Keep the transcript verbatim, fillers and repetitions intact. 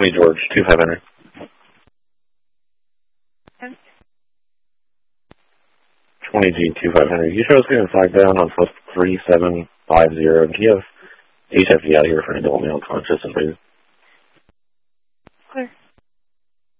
twenty George, two five hundred. Okay. twenty G, two five hundred. You show us getting flagged down on plus three seven five zero. Do you have H F V out here for an adult male conscious and breathing? Clear.